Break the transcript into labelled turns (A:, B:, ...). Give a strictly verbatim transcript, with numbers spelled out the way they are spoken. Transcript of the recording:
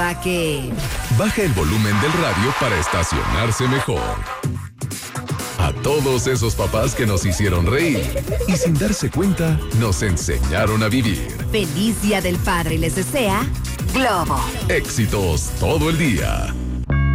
A: papá que...
B: baja el volumen del radio para estacionarse mejor. A todos esos papás que nos hicieron reír y sin darse cuenta nos enseñaron a vivir.
A: Feliz Día del Padre les desea Globo.
B: Éxitos todo el día.